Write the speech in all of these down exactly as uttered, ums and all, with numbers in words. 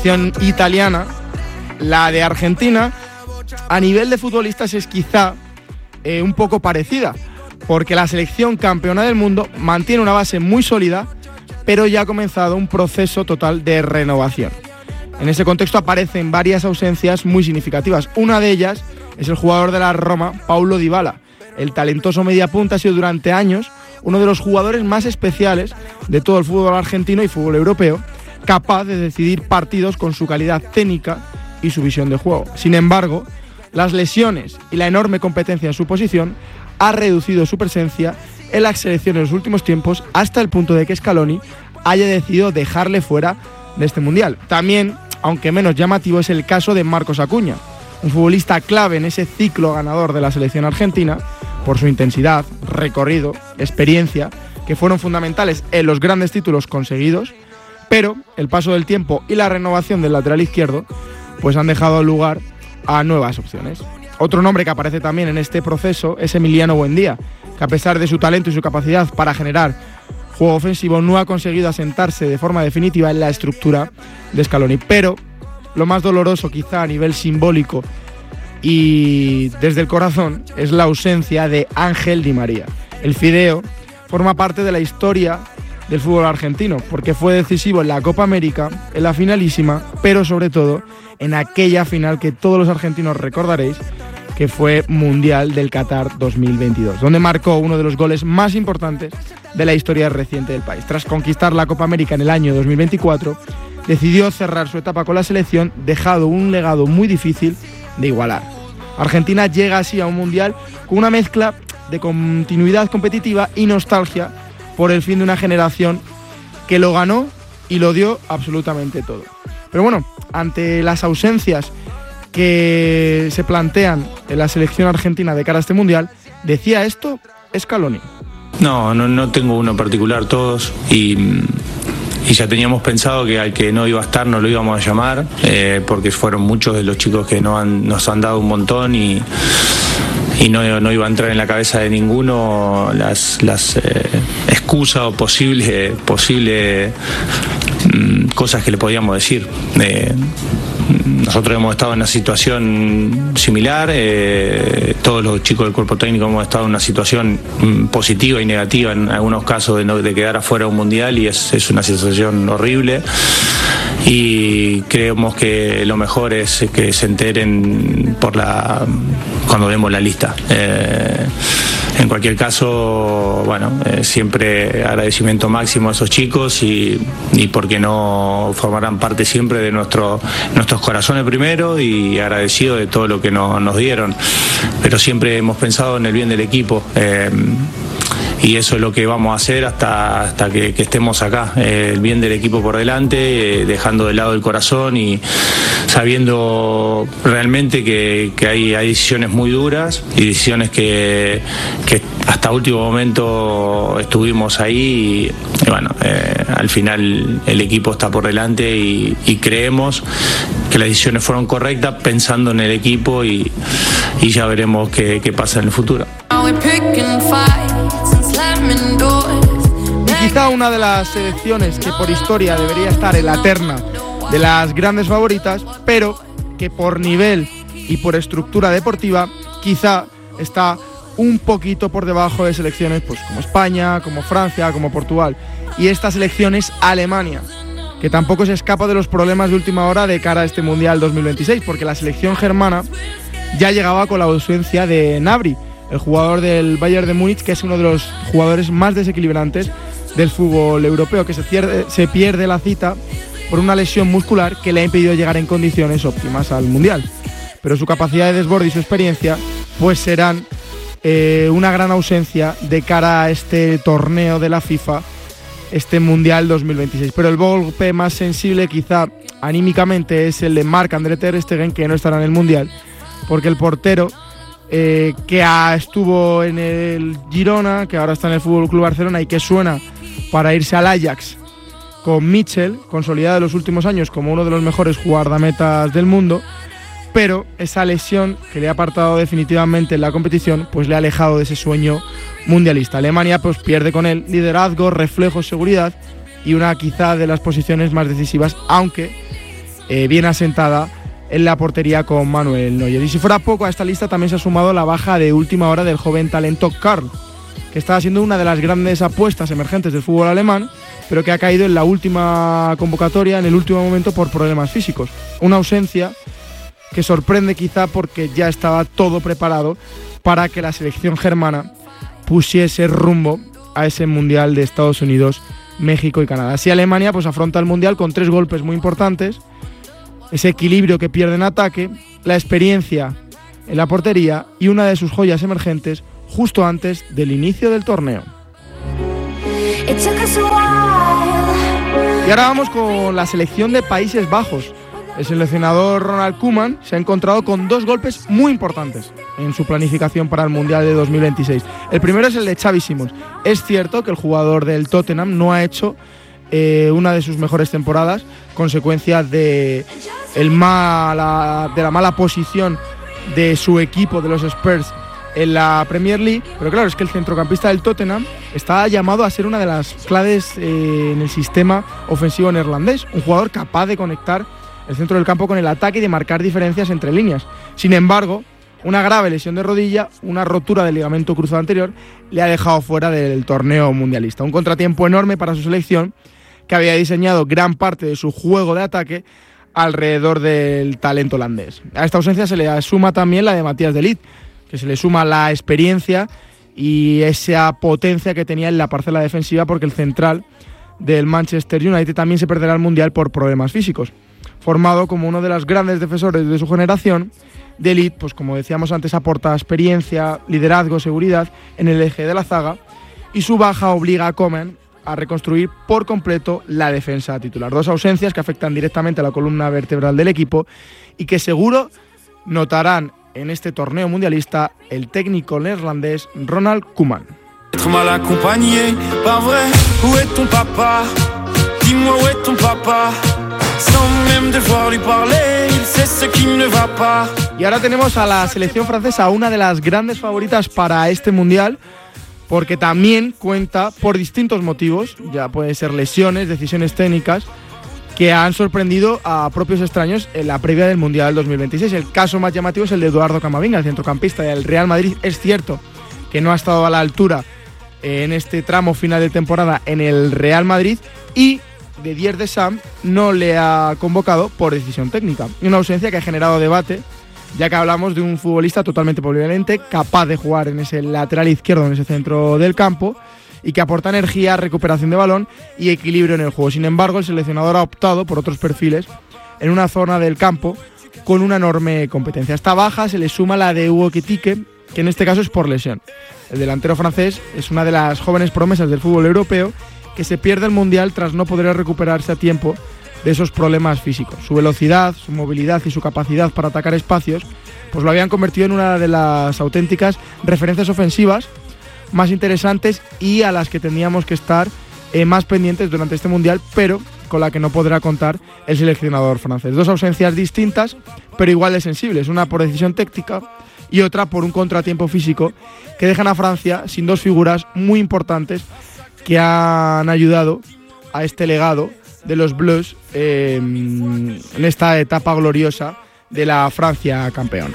selección italiana, la de Argentina, a nivel de futbolistas es quizá eh, un poco parecida, porque la selección campeona del mundo mantiene una base muy sólida, pero ya ha comenzado un proceso total de renovación. En ese contexto aparecen varias ausencias muy significativas. Una de ellas es el jugador de la Roma, Paulo Dybala. El talentoso mediapunta ha sido durante años uno de los jugadores más especiales de todo el fútbol argentino y fútbol europeo, capaz de decidir partidos con su calidad técnica y su visión de juego. Sin embargo, las lesiones y la enorme competencia en su posición ha reducido su presencia en la selección en los últimos tiempos, hasta el punto de que Scaloni haya decidido dejarle fuera de este mundial. También, aunque menos llamativo, es el caso de Marcos Acuña, un futbolista clave en ese ciclo ganador de la selección argentina, por su intensidad, recorrido, experiencia, que fueron fundamentales en los grandes títulos conseguidos, pero el paso del tiempo y la renovación del lateral izquierdo pues han dejado lugar a nuevas opciones. Otro nombre que aparece también en este proceso es Emiliano Buendía, que a pesar de su talento y su capacidad para generar juego ofensivo no ha conseguido asentarse de forma definitiva en la estructura de Scaloni. Pero lo más doloroso quizá a nivel simbólico y desde el corazón es la ausencia de Ángel Di María. El Fideo forma parte de la historia del fútbol argentino porque fue decisivo en la Copa América, en la finalísima, pero sobre todo en aquella final que todos los argentinos recordaréis, que fue Mundial del Qatar dos mil veintidós, donde marcó uno de los goles más importantes de la historia reciente del país. Tras conquistar la Copa América en el año dos mil veinticuatro, decidió cerrar su etapa con la selección, dejando un legado muy difícil de igualar. Argentina llega así a un Mundial con una mezcla de continuidad competitiva y nostalgia por el fin de una generación que lo ganó y lo dio absolutamente todo. Pero bueno, ante las ausencias que se plantean en la selección argentina de cara a este Mundial, decía esto Scaloni. No, no, no tengo uno en particular, todos, y, y ya teníamos pensado que al que no iba a estar no lo íbamos a llamar, eh, porque fueron muchos de los chicos que no han, nos han dado un montón y, y no, no iba a entrar en la cabeza de ninguno las, las eh, excusas o posibles posible, mm, cosas que le podíamos decir. Eh, Nosotros hemos estado en una situación similar, eh, todos los chicos del cuerpo técnico hemos estado en una situación mm, positiva y negativa en algunos casos de, no, de quedar afuera de un mundial, y es, es una sensación horrible, y creemos que lo mejor es que se enteren por la cuando vemos la lista. Eh, En cualquier caso, bueno, eh, siempre agradecimiento máximo a esos chicos y, y porque no formarán parte siempre de nuestro, nuestros corazones primero, y agradecido de todo lo que no, nos dieron. Pero siempre hemos pensado en el bien del equipo. Eh, Y eso es lo que vamos a hacer hasta, hasta que, que estemos acá, eh, el bien del equipo por delante, eh, dejando de lado el corazón y sabiendo realmente que, que hay, hay decisiones muy duras y decisiones que, que hasta último momento estuvimos ahí, y, y bueno, eh, al final el equipo está por delante y, y creemos que las decisiones fueron correctas pensando en el equipo, y, y ya veremos qué, qué pasa en el futuro. Y quizá una de las selecciones que por historia debería estar en la terna de las grandes favoritas, pero que por nivel y por estructura deportiva quizá está un poquito por debajo de selecciones pues como España, como Francia, como Portugal. Y esta selección es Alemania, que tampoco se escapa de los problemas de última hora de cara a este Mundial dos mil veintiséis, porque la selección germana ya llegaba con la ausencia de Gnabry, el jugador del Bayern de Múnich, que es uno de los jugadores más desequilibrantes del fútbol europeo, que se pierde, se pierde la cita por una lesión muscular que le ha impedido llegar en condiciones óptimas al Mundial. Pero su capacidad de desborde y su experiencia pues serán eh, una gran ausencia de cara a este torneo de la FIFA, este Mundial dos mil veintiséis. Pero el golpe más sensible quizá anímicamente es el de Marc-André ter Stegen, que no estará en el Mundial, porque el portero Eh, que ha, estuvo en el Girona, que ahora está en el F C Barcelona y que suena para irse al Ajax con Mitchell, consolidado en los últimos años como uno de los mejores guardametas del mundo, pero esa lesión que le ha apartado definitivamente en la competición pues le ha alejado de ese sueño mundialista. Alemania pues pierde con él liderazgo, reflejo, seguridad y una quizá de las posiciones más decisivas, aunque eh, bien asentada en la portería con Manuel Neuer. Y si fuera poco, a esta lista también se ha sumado la baja de última hora del joven talento Karl, que estaba siendo una de las grandes apuestas emergentes del fútbol alemán, pero que ha caído en la última convocatoria, en el último momento, por problemas físicos. Una ausencia que sorprende quizá porque ya estaba todo preparado para que la selección germana pusiese rumbo a ese Mundial de Estados Unidos, México y Canadá. Así Alemania pues afronta el Mundial con tres golpes muy importantes: ese equilibrio que pierde en ataque, la experiencia en la portería y una de sus joyas emergentes justo antes del inicio del torneo. Y ahora vamos con la selección de Países Bajos. El seleccionador Ronald Koeman se ha encontrado con dos golpes muy importantes en su planificación para el Mundial de dos mil veintiséis. El primero es el de Xavi Simons. Es cierto que el jugador del Tottenham no ha hecho eh, una de sus mejores temporadas, consecuencia de, el mala, de la mala posición de su equipo, de los Spurs, en la Premier League, pero claro, es que el centrocampista del Tottenham está llamado a ser una de las claves eh, en el sistema ofensivo neerlandés, un jugador capaz de conectar el centro del campo con el ataque y de marcar diferencias entre líneas. Sin embargo, una grave lesión de rodilla, una rotura del ligamento cruzado anterior, le ha dejado fuera del torneo mundialista. Un contratiempo enorme para su selección, que había diseñado gran parte de su juego de ataque alrededor del talento holandés. A esta ausencia se le suma también la de Matías de Ligt, que se le suma la experiencia y esa potencia que tenía en la parcela defensiva, porque el central del Manchester United también se perderá el Mundial por problemas físicos. Formado como uno de los grandes defensores de su generación, de Ligt, pues como decíamos antes, aporta experiencia, liderazgo, seguridad en el eje de la zaga, y su baja obliga a Koeman a reconstruir por completo la defensa titular. Dos ausencias que afectan directamente a la columna vertebral del equipo y que seguro notarán en este torneo mundialista el técnico neerlandés Ronald Koeman. Y ahora tenemos a la selección francesa, una de las grandes favoritas para este mundial, porque también cuenta por distintos motivos, ya pueden ser lesiones, decisiones técnicas, que han sorprendido a propios extraños en la previa del Mundial del dos mil veintiséis. El caso más llamativo es el de Eduardo Camavinga, el centrocampista del Real Madrid. Es cierto que no ha estado a la altura en este tramo final de temporada en el Real Madrid, y Didier Deschamps no le ha convocado por decisión técnica. Una ausencia que ha generado debate, ya que hablamos de un futbolista totalmente polivalente, capaz de jugar en ese lateral izquierdo, en ese centro del campo, y que aporta energía, recuperación de balón y equilibrio en el juego. Sin embargo, el seleccionador ha optado por otros perfiles en una zona del campo con una enorme competencia. A esta baja se le suma la de Hugo Ekitike, que en este caso es por lesión. El delantero francés es una de las jóvenes promesas del fútbol europeo que se pierde el Mundial tras no poder recuperarse a tiempo de esos problemas físicos. Su velocidad, su movilidad y su capacidad para atacar espacios pues lo habían convertido en una de las auténticas referencias ofensivas más interesantes y a las que teníamos que estar eh, más pendientes durante este Mundial, pero con la que no podrá contar el seleccionador francés. Dos ausencias distintas, pero igual de sensibles, una por decisión táctica y otra por un contratiempo físico, que dejan a Francia sin dos figuras muy importantes que han ayudado a este legado de los Bleus eh, en esta etapa gloriosa de la Francia campeona.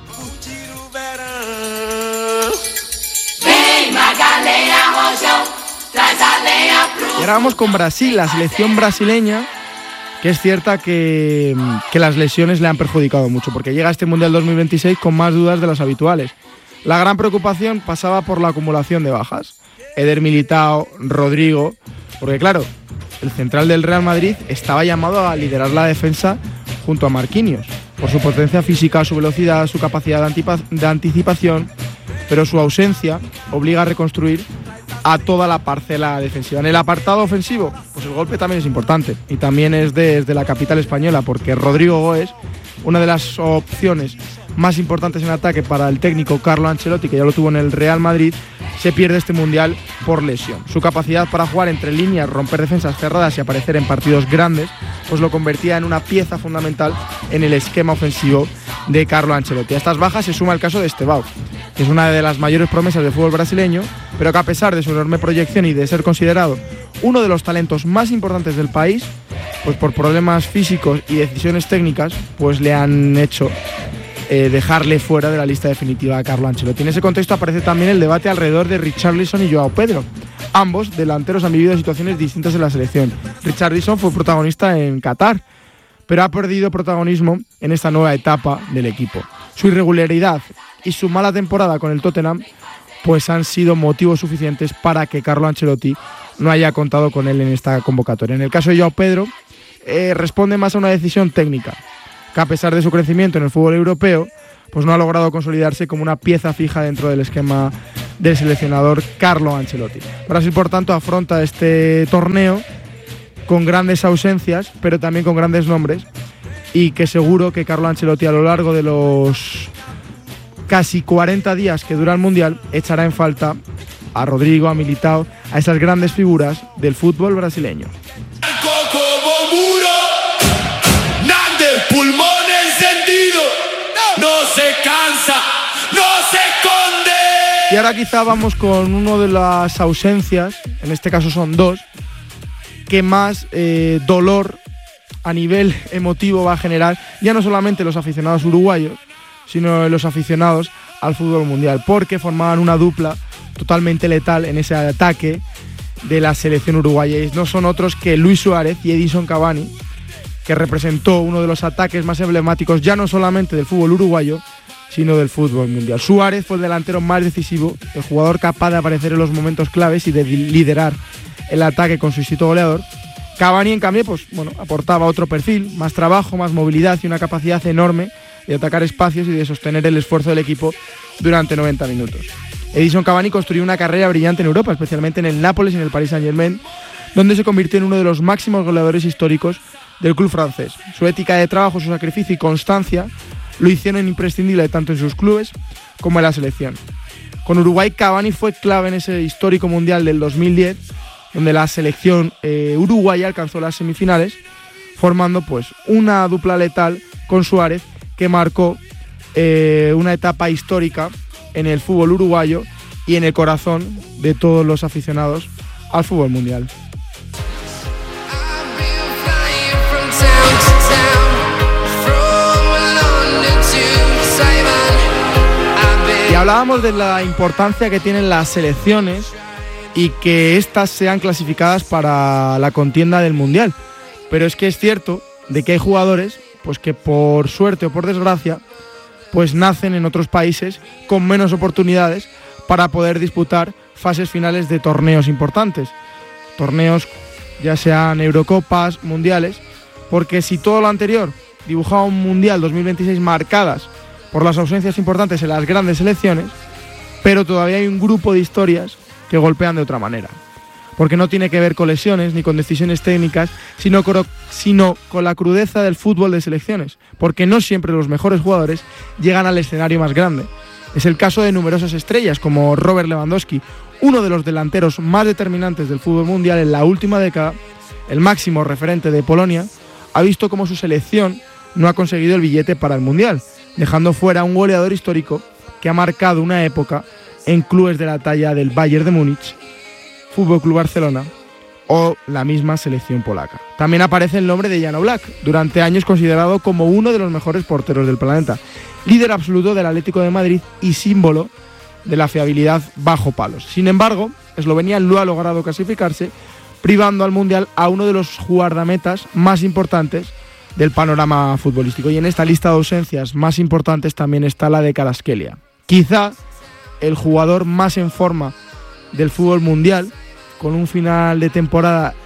Y ahora vamos con Brasil, la selección brasileña, que es cierta que, que las lesiones le han perjudicado mucho, porque llega a este Mundial dos mil veintiséis con más dudas de las habituales. La gran preocupación pasaba por la acumulación de bajas. Eder Militao, Rodrigo, porque claro, el central del Real Madrid estaba llamado a liderar la defensa junto a Marquinhos, por su potencia física, su velocidad, su capacidad de, antipa- de anticipación, pero su ausencia obliga a reconstruir a toda la parcela defensiva. En el apartado ofensivo, pues el golpe también es importante, y también es desde de la capital española, porque Rodrigo Goes, una de las opciones más importantes en ataque para el técnico Carlo Ancelotti, que ya lo tuvo en el Real Madrid, se pierde este Mundial por lesión. Su capacidad para jugar entre líneas, romper defensas cerradas y aparecer en partidos grandes, pues lo convertía en una pieza fundamental en el esquema ofensivo de Carlo Ancelotti. A estas bajas se suma el caso de Estevao, que es una de las mayores promesas del fútbol brasileño, pero que a pesar de su enorme proyección y de ser considerado uno de los talentos más importantes del país, pues por problemas físicos y decisiones técnicas, pues le han hecho eh, dejarle fuera de la lista definitiva a Carlo Ancelotti. En ese contexto aparece también el debate alrededor de Richarlison y Joao Pedro. Ambos delanteros han vivido situaciones distintas en la selección. Richarlison fue protagonista en Qatar, pero ha perdido protagonismo en esta nueva etapa del equipo. Su irregularidad y su mala temporada con el Tottenham pues han sido motivos suficientes para que Carlo Ancelotti no haya contado con él en esta convocatoria. En el caso de Joao Pedro, eh, responde más a una decisión técnica, que a pesar de su crecimiento en el fútbol europeo, pues no ha logrado consolidarse como una pieza fija dentro del esquema del seleccionador Carlo Ancelotti. Brasil, por tanto, afronta este torneo con grandes ausencias, pero también con grandes nombres, y que seguro que Carlo Ancelotti a lo largo de los casi cuarenta días que dura el Mundial echará en falta a Rodrigo, a Militao, a esas grandes figuras del fútbol brasileño. Pulmón encendido, no se cansa, no se esconde. Y ahora quizá vamos con una de las ausencias, en este caso son dos, que más eh, dolor a nivel emotivo va a generar ya no solamente los aficionados uruguayos, sino los aficionados al fútbol mundial, porque formaban una dupla totalmente letal en ese ataque de la selección uruguaya. Y no son otros que Luis Suárez y Edinson Cavani, que representó uno de los ataques más emblemáticos ya no solamente del fútbol uruguayo, sino del fútbol mundial. Suárez fue el delantero más decisivo, el jugador capaz de aparecer en los momentos claves y de liderar el ataque con su instinto goleador. Cavani, en cambio, pues bueno, aportaba otro perfil, más trabajo, más movilidad y una capacidad enorme de atacar espacios y de sostener el esfuerzo del equipo durante noventa minutos. Edinson Cavani construyó una carrera brillante en Europa, especialmente en el Nápoles y en el Paris Saint-Germain, donde se convirtió en uno de los máximos goleadores históricos del club francés. Su ética de trabajo, su sacrificio y constancia lo hicieron imprescindible tanto en sus clubes como en la selección. Con Uruguay, Cavani fue clave en ese histórico mundial del dos mil diez, donde la selección eh, uruguaya alcanzó las semifinales, formando pues una dupla letal con Suárez que marcó eh, una etapa histórica en el fútbol uruguayo y en el corazón de todos los aficionados al fútbol mundial. Y hablábamos de la importancia que tienen las selecciones y que éstas sean clasificadas para la contienda del Mundial. Pero es que es cierto de que hay jugadores pues que por suerte o por desgracia pues nacen en otros países con menos oportunidades para poder disputar fases finales de torneos importantes. Torneos ya sean Eurocopas, Mundiales, porque si todo lo anterior dibujaba un Mundial dos mil veintiséis marcadas por las ausencias importantes en las grandes selecciones, pero todavía hay un grupo de historias que golpean de otra manera. Porque no tiene que ver con lesiones ni con decisiones técnicas, sino con, sino con la crudeza del fútbol de selecciones. Porque no siempre los mejores jugadores llegan al escenario más grande. Es el caso de numerosas estrellas como Robert Lewandowski, uno de los delanteros más determinantes del fútbol mundial en la última década, el máximo referente de Polonia, ha visto cómo su selección no ha conseguido el billete para el Mundial, dejando fuera a un goleador histórico que ha marcado una época en clubes de la talla del Bayern de Múnich, Fútbol Club Barcelona o la misma selección polaca. También aparece el nombre de Jan Oblak, durante años considerado como uno de los mejores porteros del planeta, líder absoluto del Atlético de Madrid y símbolo de la fiabilidad bajo palos. Sin embargo, Eslovenia no ha logrado clasificarse, privando al Mundial a uno de los guardametas más importantes del panorama futbolístico. Y en esta lista de ausencias más importantes también está la de Kvaratskhelia. Quizá el jugador más en forma del fútbol mundial, con un final de temporada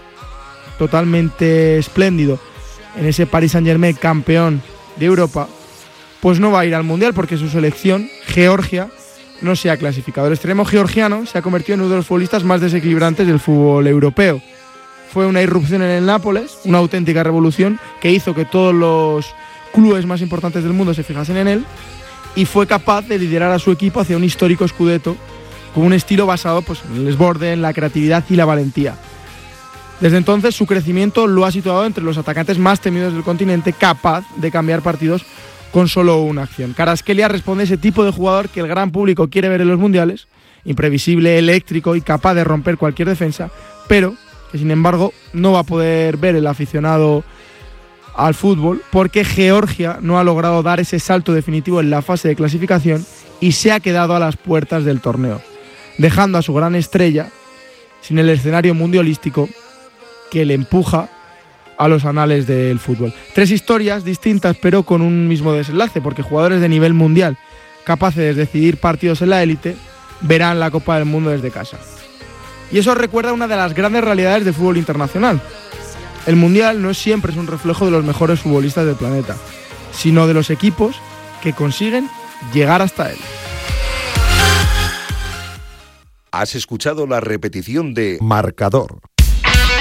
totalmente espléndido en ese Paris Saint-Germain campeón de Europa, pues no va a ir al Mundial porque su selección, Georgia, no se ha clasificado. El extremo georgiano se ha convertido en uno de los futbolistas más desequilibrantes del fútbol europeo. Fue una irrupción en el Nápoles, una auténtica revolución que hizo que todos los clubes más importantes del mundo se fijasen en él, y fue capaz de liderar a su equipo hacia un histórico scudetto con un estilo basado pues, en el desborde, en la creatividad y la valentía. Desde entonces su crecimiento lo ha situado entre los atacantes más temidos del continente, capaz de cambiar partidos con solo una acción. Kvaratskhelia responde a ese tipo de jugador que el gran público quiere ver en los mundiales, imprevisible, eléctrico y capaz de romper cualquier defensa, pero que sin embargo no va a poder ver el aficionado al fútbol porque Georgia no ha logrado dar ese salto definitivo en la fase de clasificación y se ha quedado a las puertas del torneo, dejando a su gran estrella sin el escenario mundialístico que le empuja a los anales del fútbol. Tres historias distintas pero con un mismo desenlace, porque jugadores de nivel mundial capaces de decidir partidos en la élite verán la Copa del Mundo desde casa. Y eso recuerda una de las grandes realidades del fútbol internacional. El Mundial no siempre es un reflejo de los mejores futbolistas del planeta, sino de los equipos que consiguen llegar hasta él. Has escuchado la repetición de Marcador